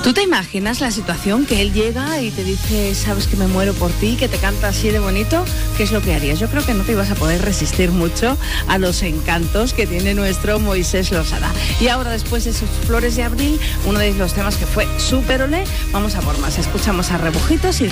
¿Tú te imaginas la situación que él llega y te dice, sabes que me muero por ti, que te canta así de bonito? ¿Qué es lo que harías? Yo creo que no te ibas a poder resistir mucho a los encantos que tiene nuestro Moisés Losada. Y ahora, después de sus Flores de Abril, uno de los temas que fue súper olé, vamos a por más. Escuchamos a Rebujitos y